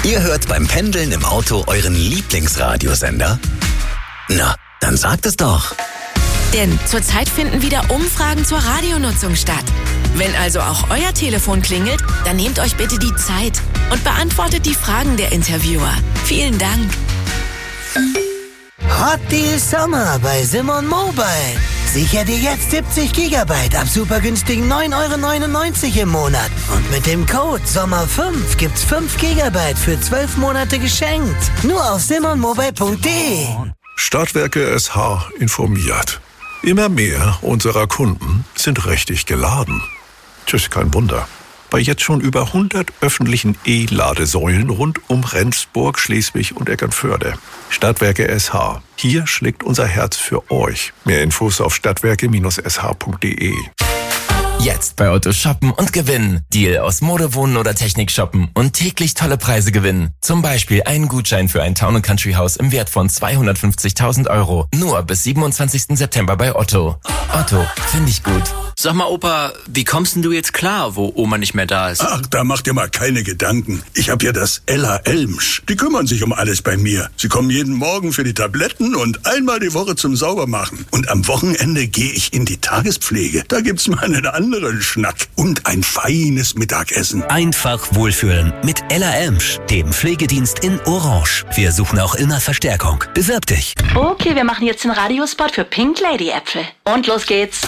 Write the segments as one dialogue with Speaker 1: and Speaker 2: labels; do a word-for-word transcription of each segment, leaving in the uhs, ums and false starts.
Speaker 1: Ihr hört beim Pendeln im Auto euren Lieblingsradiosender? Na, dann sagt es doch.
Speaker 2: Denn zurzeit finden wieder Umfragen zur Radionutzung statt. Wenn also auch euer Telefon klingelt, dann nehmt euch bitte die Zeit und beantwortet die Fragen der Interviewer. Vielen Dank.
Speaker 3: Hot Deal Sommer bei Simon Mobile. Sicher dir jetzt siebzig Gigabyte ab super günstigen neun Euro neunundneunzig im Monat. Und mit dem Code Sommer fünf gibt's fünf Gigabyte für zwölf Monate geschenkt. Nur auf simon mobile punkt de.
Speaker 4: Stadtwerke S H informiert. Immer mehr unserer Kunden sind richtig geladen. Tschüss, kein Wunder. Bei jetzt schon über hundert öffentlichen E-Ladesäulen rund um Rendsburg, Schleswig und Eckernförde. Stadtwerke S H. Hier schlägt unser Herz für euch. Mehr Infos auf stadtwerke S H punkt de.
Speaker 5: Jetzt bei Otto shoppen und gewinnen. Deal aus Mode, Wohnen oder Technik shoppen und täglich tolle Preise gewinnen. Zum Beispiel einen Gutschein für ein Town and Country Haus im Wert von zweihundertfünfzigtausend Euro. Nur bis siebenundzwanzigsten September bei Otto. Otto, finde ich gut.
Speaker 6: Sag mal, Opa, wie kommst denn du jetzt klar, wo Oma nicht mehr da ist?
Speaker 7: Ach, da mach dir mal keine Gedanken. Ich hab ja das Ella Elmsch. Die kümmern sich um alles bei mir. Sie kommen jeden Morgen für die Tabletten und einmal die Woche zum Saubermachen. Und am Wochenende gehe ich in die Tagespflege. Da gibt's mal einen anderen Schnack und ein feines Mittagessen.
Speaker 8: Einfach wohlfühlen mit Ella Elmsch, dem Pflegedienst in Orange. Wir suchen auch immer Verstärkung. Bewirb dich.
Speaker 9: Okay, wir machen jetzt den Radiospot für Pink Lady Äpfel. Und los geht's.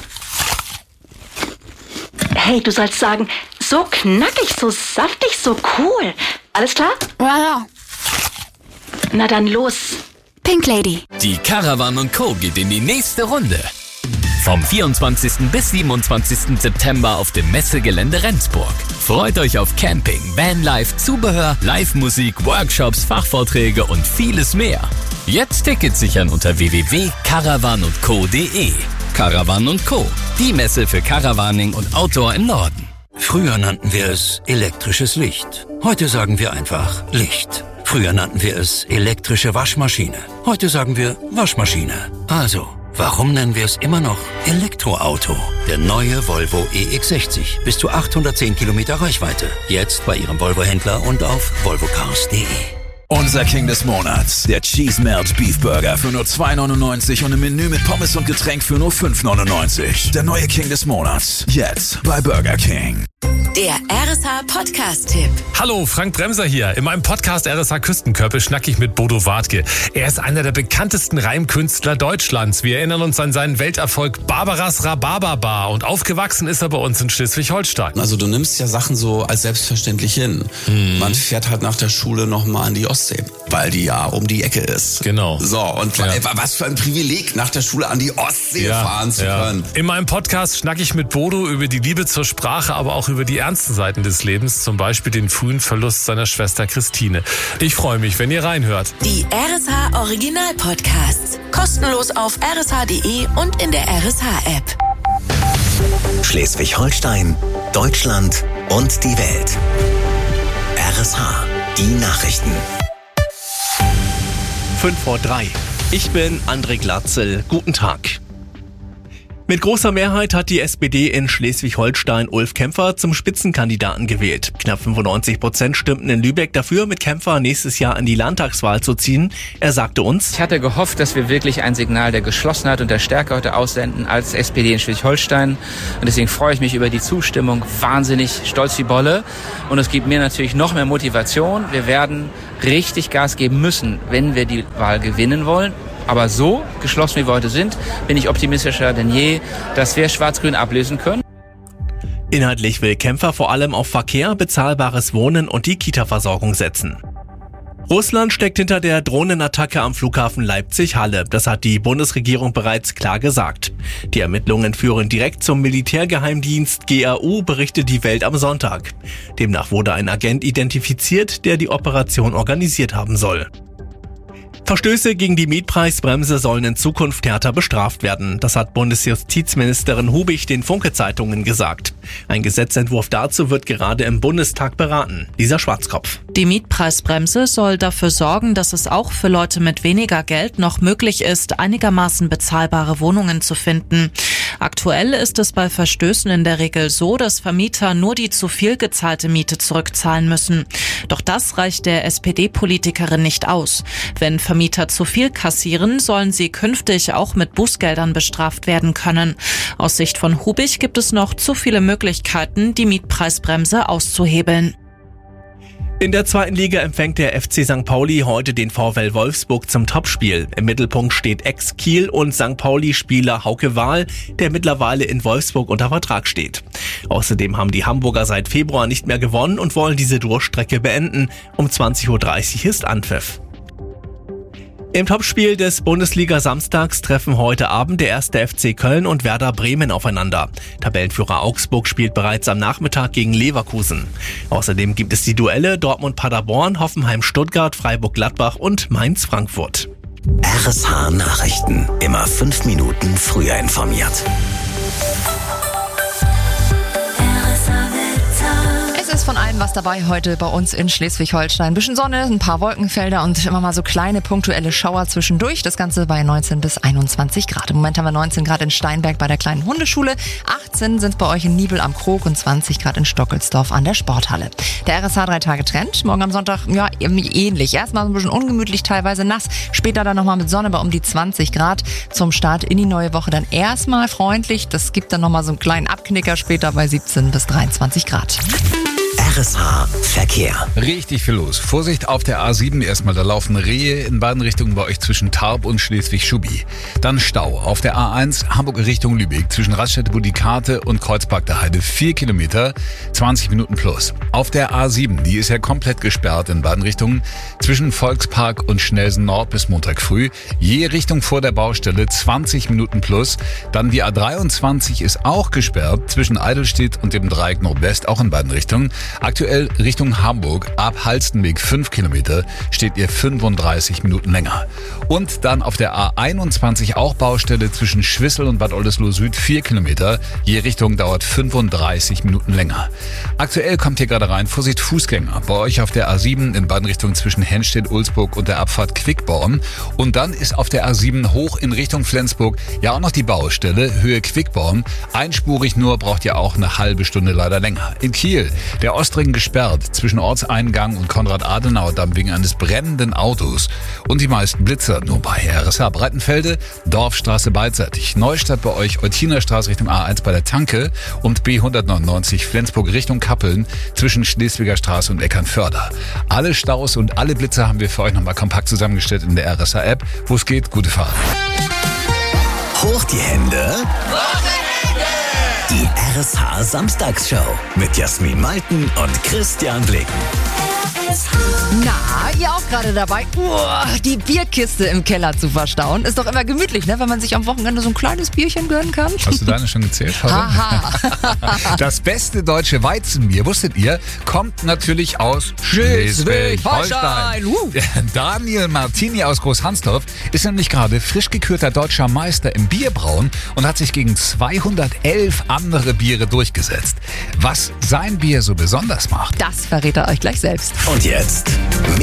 Speaker 9: Hey, du sollst sagen, so knackig, so saftig, so cool. Alles klar?
Speaker 10: Ja, ja.
Speaker 9: Na dann los.
Speaker 10: Pink Lady.
Speaker 11: Die Caravan und Co. geht in die nächste Runde. Vom vierundzwanzigsten bis siebenundzwanzigsten September auf dem Messegelände Rendsburg. Freut euch auf Camping, Vanlife, Zubehör, Live-Musik, Workshops, Fachvorträge und vieles mehr. Jetzt Tickets sichern unter w w w punkt caravan und co punkt de. Caravan und Co., die Messe für Caravaning und Outdoor im Norden.
Speaker 8: Früher nannten wir es elektrisches Licht. Heute sagen wir einfach Licht. Früher nannten wir es elektrische Waschmaschine. Heute sagen wir Waschmaschine. Also, warum nennen wir es immer noch Elektroauto? Der neue Volvo E X sechzig. Bis zu achthundertzehn Kilometer Reichweite. Jetzt bei Ihrem Volvo-Händler und auf volvo cars punkt de.
Speaker 12: Unser King des Monats, der Cheese Melt Beef Burger für nur zwei neunundneunzig und ein Menü mit Pommes und Getränk für nur fünf neunundneunzig. Der neue King des Monats, jetzt bei Burger King.
Speaker 2: Der R S H Podcast-Tipp.
Speaker 13: Hallo, Frank Bremser hier. In meinem Podcast R S H Küstenkörper schnacke ich mit Bodo Wartke. Er ist einer der bekanntesten Reimkünstler Deutschlands. Wir erinnern uns an seinen Welterfolg Barbaras Rhabarberbar und aufgewachsen ist er bei uns in Schleswig-Holstein.
Speaker 14: Also du nimmst ja Sachen so als selbstverständlich hin. Hm. Man fährt halt nach der Schule nochmal an die Ostsee, weil die ja um die Ecke ist.
Speaker 13: Genau.
Speaker 14: So, und ja. Was für ein Privileg, nach der Schule an die Ostsee ja, fahren zu ja. können.
Speaker 13: In meinem Podcast schnacke ich mit Bodo über die Liebe zur Sprache, aber auch über die ernsten Seiten des Lebens, zum Beispiel den frühen Verlust seiner Schwester Christine. Ich freue mich, wenn ihr reinhört.
Speaker 2: Die R S H Original Podcasts. Kostenlos auf r s h punkt de und in der R S H App.
Speaker 1: Schleswig-Holstein, Deutschland und die Welt. R S H, die Nachrichten.
Speaker 15: fünf vor drei. Ich bin André Glatzel. Guten Tag. Mit großer Mehrheit hat die S P D in Schleswig-Holstein Ulf Kämpfer zum Spitzenkandidaten gewählt. Knapp fünfundneunzig Prozent stimmten in Lübeck dafür, mit Kämpfer nächstes Jahr in die Landtagswahl zu ziehen. Er sagte uns:
Speaker 16: Ich hatte gehofft, dass wir wirklich ein Signal der Geschlossenheit und der Stärke heute aussenden als S P D in Schleswig-Holstein. Und deswegen freue ich mich über die Zustimmung. Wahnsinnig stolz wie Bolle. Und es gibt mir natürlich noch mehr Motivation. Wir werden richtig Gas geben müssen, wenn wir die Wahl gewinnen wollen. Aber so geschlossen wie wir heute sind, bin ich optimistischer denn je, dass wir Schwarz-Grün ablösen können.
Speaker 15: Inhaltlich will Kämpfer vor allem auf Verkehr, bezahlbares Wohnen und die Kita-Versorgung setzen. Russland steckt hinter der Drohnenattacke am Flughafen Leipzig-Halle. Das hat die Bundesregierung bereits klar gesagt. Die Ermittlungen führen direkt zum Militärgeheimdienst G R U, berichtet die Welt am Sonntag. Demnach wurde ein Agent identifiziert, der die Operation organisiert haben soll. Verstöße gegen die Mietpreisbremse sollen in Zukunft härter bestraft werden. Das hat Bundesjustizministerin Hubig den Funke-Zeitungen gesagt. Ein Gesetzentwurf dazu wird gerade im Bundestag beraten. Lisa Schwarzkopf.
Speaker 17: Die Mietpreisbremse soll dafür sorgen, dass es auch für Leute mit weniger Geld noch möglich ist, einigermaßen bezahlbare Wohnungen zu finden. Aktuell ist es bei Verstößen in der Regel so, dass Vermieter nur die zu viel gezahlte Miete zurückzahlen müssen. Doch das reicht der S P D-Politikerin nicht aus. Wenn Vermieter zu viel kassieren, sollen sie künftig auch mit Bußgeldern bestraft werden können. Aus Sicht von Hubich gibt es noch zu viele Möglichkeiten, die Mietpreisbremse auszuhebeln.
Speaker 15: In der zweiten Liga empfängt der F C Sankt Pauli heute den VfL Wolfsburg zum Topspiel. Im Mittelpunkt steht Ex-Kiel und Sankt Pauli-Spieler Hauke Wahl, der mittlerweile in Wolfsburg unter Vertrag steht. Außerdem haben die Hamburger seit Februar nicht mehr gewonnen und wollen diese Durchstrecke beenden. Um zwanzig Uhr dreißig ist Anpfiff. Im Topspiel des Bundesliga-Samstags treffen heute Abend der erste F C Köln und Werder Bremen aufeinander. Tabellenführer Augsburg spielt bereits am Nachmittag gegen Leverkusen. Außerdem gibt es die Duelle Dortmund-Paderborn, Hoffenheim-Stuttgart, Freiburg-Gladbach und Mainz-Frankfurt.
Speaker 1: R S H Nachrichten. Immer fünf Minuten früher informiert.
Speaker 10: Ist von allem was dabei heute bei uns in Schleswig-Holstein. Ein bisschen Sonne, ein paar Wolkenfelder und immer mal so kleine punktuelle Schauer zwischendurch. Das Ganze bei neunzehn bis einundzwanzig Grad. Im Moment haben wir neunzehn Grad in Steinberg bei der kleinen Hundeschule. achtzehn sind bei euch in Nibel am Krog und zwanzig Grad in Stockelsdorf an der Sporthalle. Der R S H drei Tage Trend. Morgen am Sonntag, ja, ähnlich. Erstmal ein bisschen ungemütlich, teilweise nass. Später dann nochmal mit Sonne bei um die zwanzig Grad. Zum Start in die neue Woche dann erstmal freundlich. Das gibt dann nochmal so einen kleinen Abknicker später bei siebzehn bis dreiundzwanzig Grad.
Speaker 1: R S H Verkehr.
Speaker 18: Richtig viel los. Vorsicht auf der A sieben erstmal, da laufen Rehe in beiden Richtungen bei euch zwischen Tarp und Schleswig-Schubi. Dann Stau auf der A eins Hamburg Richtung Lübeck zwischen Raststätte-Budikate und Kreuzpark der Heide. Vier Kilometer, zwanzig Minuten plus. Auf der A sieben, die ist ja komplett gesperrt in beiden Richtungen zwischen Volkspark und Schnelsen Nord bis Montag früh. Je Richtung vor der Baustelle, zwanzig Minuten plus. Dann die A dreiundzwanzig ist auch gesperrt zwischen Eidelstedt und dem Dreieck Nordwest, auch in beiden Richtungen. Aktuell Richtung Hamburg, ab Halstenweg fünf Kilometer, steht ihr fünfunddreißig Minuten länger. Und dann auf der A einundzwanzig auch Baustelle zwischen Schwissel und Bad Oldesloe Süd vier Kilometer. Je Richtung dauert fünfunddreißig Minuten länger. Aktuell kommt hier gerade rein, Vorsicht Fußgänger. Bei euch auf der A sieben in beiden Richtungen zwischen Henstedt-Ulzburg und der Abfahrt Quickborn. Und dann ist auf der A sieben hoch in Richtung Flensburg ja auch noch die Baustelle, Höhe Quickborn. Einspurig nur, braucht ihr auch eine halbe Stunde leider länger. In Kiel, der Ostring gesperrt zwischen Ortseingang und Konrad-Adenauer-Damm wegen eines brennenden Autos. Und die meisten Blitzer nur bei R S H Breitenfelde, Dorfstraße beidseitig. Neustadt bei euch, Eutinerstraße Richtung A eins bei der Tanke und B hundertneunundneunzig Flensburg Richtung Kappeln zwischen Schleswiger Straße und Eckernförder. Alle Staus und alle Blitzer haben wir für euch nochmal kompakt zusammengestellt in der R S H-App. Wo es geht, gute Fahrt.
Speaker 1: Hoch die Hände. Die R S H Samstagsshow mit Jasmin Malten und Christian Blicken.
Speaker 10: Na, ihr auch gerade dabei, uah, die Bierkiste im Keller zu verstauen. Ist doch immer gemütlich, ne, wenn man sich am Wochenende so ein kleines Bierchen gönnen kann.
Speaker 18: Hast du deine schon gezählt?
Speaker 10: Haha.
Speaker 18: Das beste deutsche Weizenbier, wusstet ihr, kommt natürlich aus Schleswig-Holstein.
Speaker 10: Uh.
Speaker 18: Daniel Martini aus Großhansdorf ist nämlich gerade frisch gekürter deutscher Meister im Bierbrauen und hat sich gegen zweihundertelf andere Biere durchgesetzt. Was sein Bier so besonders macht,
Speaker 10: das verrät er euch gleich selbst.
Speaker 1: Und jetzt